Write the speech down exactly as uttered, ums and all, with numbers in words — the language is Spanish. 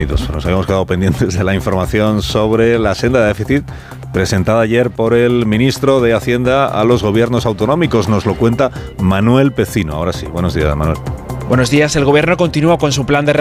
Nos habíamos quedado pendientes de la información sobre la senda de déficit presentada ayer por el ministro de Hacienda a los gobiernos autonómicos. Nos lo cuenta Manuel Pecino. Ahora sí, buenos días, Manuel. Buenos días. El Gobierno continúa con su plan de